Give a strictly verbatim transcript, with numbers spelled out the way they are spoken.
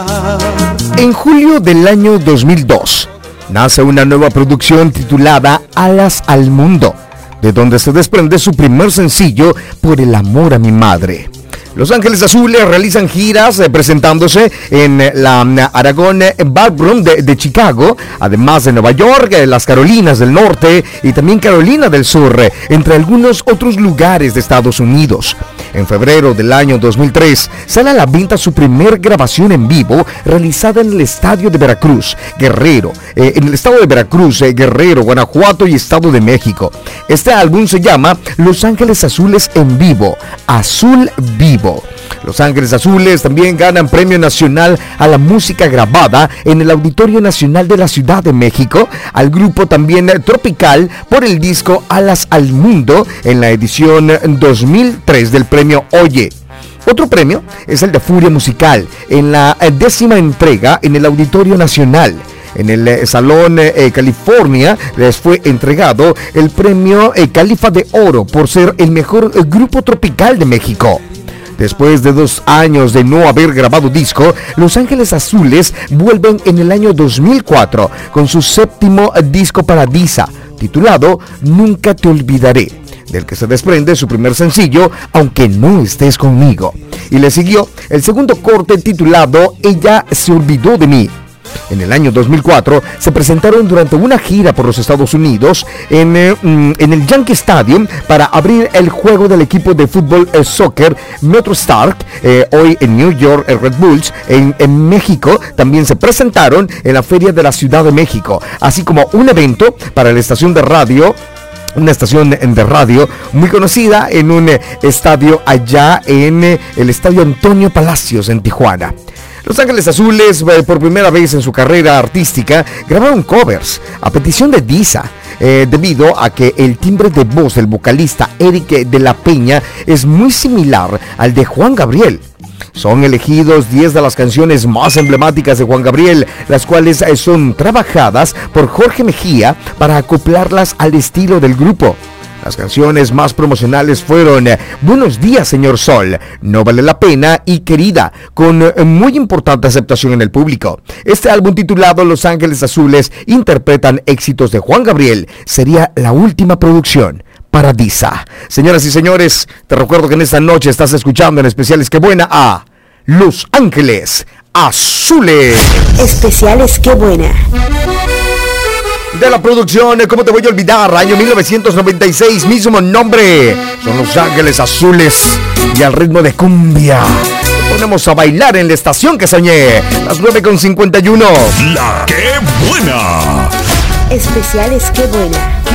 En julio del año dos mil dos, nace una nueva producción titulada Alas al Mundo, de donde se desprende su primer sencillo, Por el amor a mi madre. Los Ángeles Azules realizan giras eh, presentándose en eh, la um, Aragon Ballroom de, de Chicago, además de Nueva York, eh, las Carolinas del Norte y también Carolina del Sur, eh, entre algunos otros lugares de Estados Unidos. En febrero del año dos mil tres sale a la venta su primer grabación en vivo realizada en el estadio de Veracruz, Guerrero, eh, en el estado de Veracruz, eh, Guerrero, Guanajuato y Estado de México. Este álbum se llama Los Ángeles Azules en Vivo, Azul Vivo. Los Ángeles Azules también ganan Premio Nacional a la Música Grabada en el Auditorio Nacional de la Ciudad de México, al grupo también Tropical por el disco Alas al Mundo en la edición dos mil tres del Premio Oye. Otro premio es el de Furia Musical en la décima entrega en el Auditorio Nacional. En el eh, Salón eh, California les fue entregado el premio eh, Califa de Oro por ser el mejor eh, grupo tropical de México. Después de dos años de no haber grabado disco, Los Ángeles Azules vuelven en el año dos mil cuatro con su séptimo disco Paradisa, titulado Nunca te olvidaré, del que se desprende su primer sencillo, Aunque no estés conmigo. Y le siguió el segundo corte titulado Ella se olvidó de mí. En el año dos mil cuatro se presentaron durante una gira por los Estados Unidos en, eh, en el Yankee Stadium para abrir el juego del equipo de fútbol eh, soccer MetroStar, eh, hoy en New York eh, Red Bulls. En, en México también se presentaron en la Feria de la Ciudad de México, así como un evento para la estación de radio Una estación de radio muy conocida en un eh, estadio allá en eh, el Estadio Antonio Palacios en Tijuana. Los Ángeles Azules, eh, por primera vez en su carrera artística, grabaron covers a petición de Disa, eh, debido a que el timbre de voz del vocalista Eric de la Peña es muy similar al de Juan Gabriel. Son elegidos diez de las canciones más emblemáticas de Juan Gabriel, las cuales eh, son trabajadas por Jorge Mejía para acoplarlas al estilo del grupo. Las canciones más promocionales fueron Buenos días, señor Sol, No vale la pena y Querida, con muy importante aceptación en el público. Este álbum titulado Los Ángeles Azules interpretan éxitos de Juan Gabriel. Sería la última producción para Disa. Señoras y señores, te recuerdo que en esta noche estás escuchando en Especiales Qué Buena a Los Ángeles Azules. Especiales Qué Buena. De la producción, ¿cómo te voy a olvidar? Año mil novecientos noventa y seis, mismo nombre. Son Los Ángeles Azules y al ritmo de cumbia ponemos a bailar en la estación que soñé. Las nueve con cincuenta y uno. La Qué Buena. Especiales Qué Buena.